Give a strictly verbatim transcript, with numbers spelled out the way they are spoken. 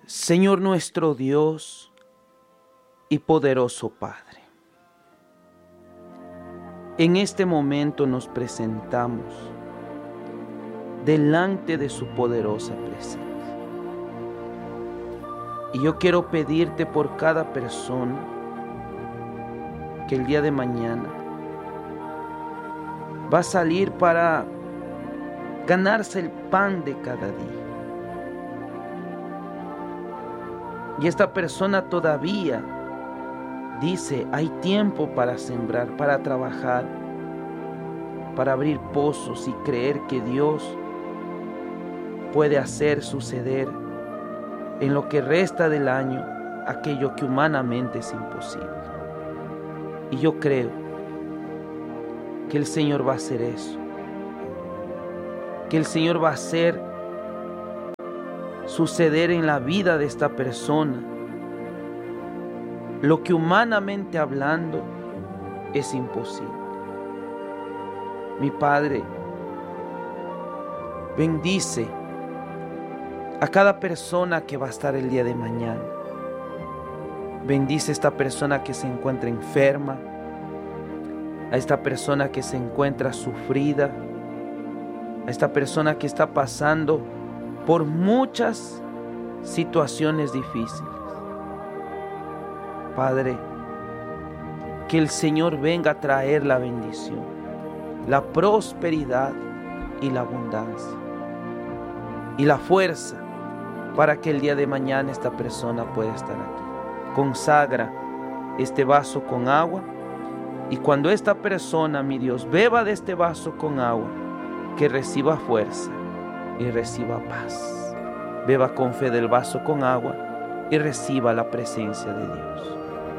Señor nuestro Dios y poderoso Padre, en este momento nos presentamos delante de su poderosa presencia. Y yo quiero pedirte por cada persona que el día de mañana va a salir para ganarse el pan de cada día. Y esta persona todavía dice, hay tiempo para sembrar, para trabajar, para abrir pozos y creer que Dios puede hacer suceder en lo que resta del año aquello que humanamente es imposible. Y yo creo que el Señor va a hacer eso, que el Señor va a hacer suceder en la vida de esta persona lo que humanamente hablando es imposible. Mi Padre, bendice a cada persona que va a estar el día de mañana. Bendice a esta persona que se encuentra enferma, a esta persona que se encuentra sufrida, a esta persona que está pasando por muchas situaciones difíciles. Padre, que el Señor venga a traer la bendición, la prosperidad y la abundancia y la fuerza para que el día de mañana esta persona pueda estar aquí. Consagra este vaso con agua y cuando esta persona, mi Dios, beba de este vaso con agua, que reciba fuerza y reciba paz. Beba con fe del vaso con agua y reciba la presencia de Dios.